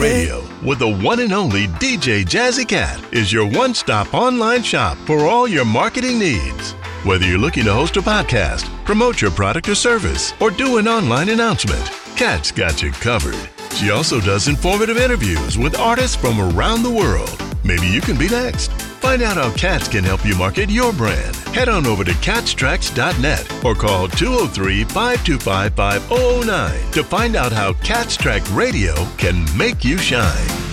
Radio with the one and only DJ Jazzy Cat is your one-stop online shop for all your marketing needs. Whether you're looking to host a podcast, promote your product or service, or do an online announcement, Cat's got you covered. She also does informative interviews with artists from around the world. Maybe you can be next. Find out how Cats can help you market your brand. Head on over to catstracks.net or call 203-525-5009 to find out how Cat's Track Radio can make you shine.